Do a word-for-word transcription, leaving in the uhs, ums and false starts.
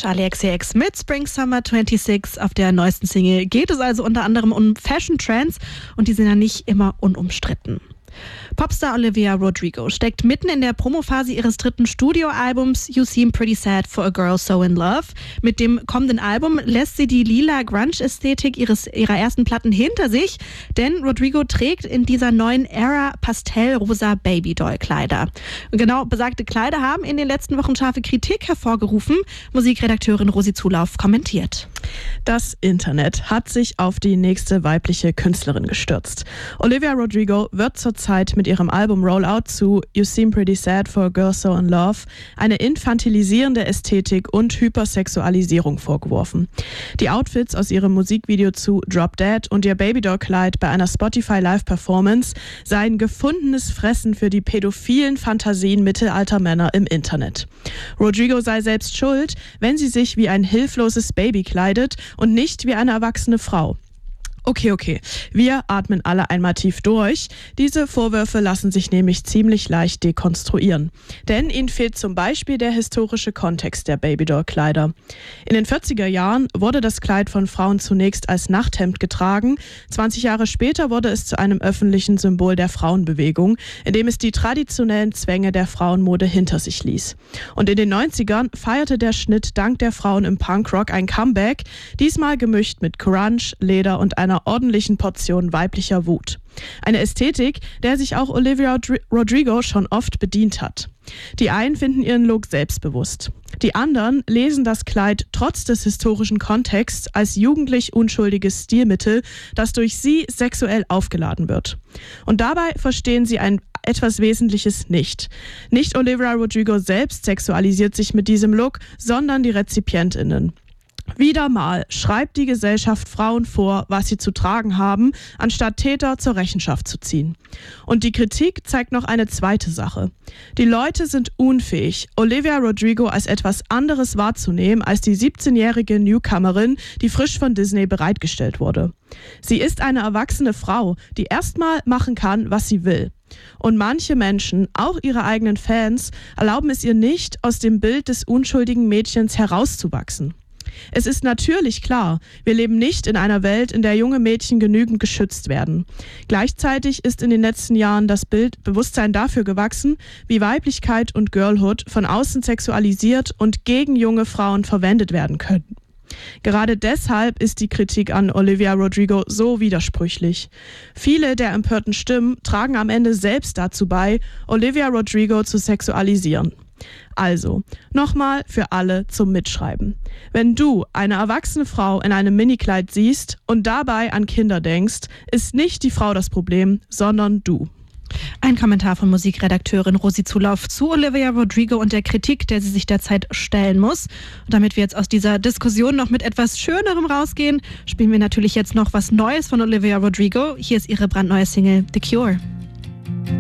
Charli X C X mit Spring Summer sechsundzwanzig. Auf der neuesten Single geht es also unter anderem um Fashion Trends und die sind ja nicht immer unumstritten. Popstar Olivia Rodrigo steckt mitten in der Promophase ihres dritten Studioalbums You Seem Pretty Sad for a Girl So in Love. Mit dem kommenden Album lässt sie die lila Grunge-Ästhetik ihres, ihrer ersten Platten hinter sich, denn Rodrigo trägt in dieser neuen Ära pastellrosa Babydoll-Kleider. Und genau besagte Kleider haben in den letzten Wochen scharfe Kritik hervorgerufen. Musikredakteurin Rosi Zulauf kommentiert. Das Internet hat sich auf die nächste weibliche Künstlerin gestürzt. Olivia Rodrigo wird zurzeit mit ihrem Album Rollout zu You Seem Pretty Sad for a Girl So in Love eine infantilisierende Ästhetik und Hypersexualisierung vorgeworfen. Die Outfits aus ihrem Musikvideo zu Drop Dead und ihr Babydoll-Kleid bei einer Spotify Live-Performance seien gefundenes Fressen für die pädophilen Fantasien mittelalter Männer im Internet. Rodrigo sei selbst schuld, wenn sie sich wie ein hilfloses Baby kleidet und nicht wie eine erwachsene Frau. Okay, okay, wir atmen alle einmal tief durch. Diese Vorwürfe lassen sich nämlich ziemlich leicht dekonstruieren. Denn ihnen fehlt zum Beispiel der historische Kontext der Babydoll-Kleider. In den vierziger Jahren wurde das Kleid von Frauen zunächst als Nachthemd getragen. zwanzig Jahre später wurde es zu einem öffentlichen Symbol der Frauenbewegung, indem es die traditionellen Zwänge der Frauenmode hinter sich ließ. Und in den neunzigern feierte der Schnitt dank der Frauen im Punkrock ein Comeback, diesmal gemischt mit Grunge, Leder und einer einer ordentlichen Portion weiblicher Wut. Eine Ästhetik, der sich auch Olivia Rodrigo schon oft bedient hat. Die einen finden ihren Look selbstbewusst. Die anderen lesen das Kleid trotz des historischen Kontexts als jugendlich unschuldiges Stilmittel, das durch sie sexuell aufgeladen wird. Und dabei verstehen sie ein etwas Wesentliches nicht. Nicht Olivia Rodrigo selbst sexualisiert sich mit diesem Look, sondern die RezipientInnen. Wieder mal schreibt die Gesellschaft Frauen vor, was sie zu tragen haben, anstatt Täter zur Rechenschaft zu ziehen. Und die Kritik zeigt noch eine zweite Sache. Die Leute sind unfähig, Olivia Rodrigo als etwas anderes wahrzunehmen als die siebzehnjährige Newcomerin, die frisch von Disney bereitgestellt wurde. Sie ist eine erwachsene Frau, die erstmal machen kann, was sie will. Und manche Menschen, auch ihre eigenen Fans, erlauben es ihr nicht, aus dem Bild des unschuldigen Mädchens herauszuwachsen. Es ist natürlich klar, wir leben nicht in einer Welt, in der junge Mädchen genügend geschützt werden. Gleichzeitig ist in den letzten Jahren das Bild Bewusstsein dafür gewachsen, wie Weiblichkeit und Girlhood von außen sexualisiert und gegen junge Frauen verwendet werden können. Gerade deshalb ist die Kritik an Olivia Rodrigo so widersprüchlich. Viele der empörten Stimmen tragen am Ende selbst dazu bei, Olivia Rodrigo zu sexualisieren. Also, nochmal für alle zum Mitschreiben. Wenn du eine erwachsene Frau in einem Minikleid siehst und dabei an Kinder denkst, ist nicht die Frau das Problem, sondern du. Ein Kommentar von Musikredakteurin Rosi Zulauf zu Olivia Rodrigo und der Kritik, der sie sich derzeit stellen muss. Und damit wir jetzt aus dieser Diskussion noch mit etwas Schönerem rausgehen, spielen wir natürlich jetzt noch was Neues von Olivia Rodrigo. Hier ist ihre brandneue Single The Cure.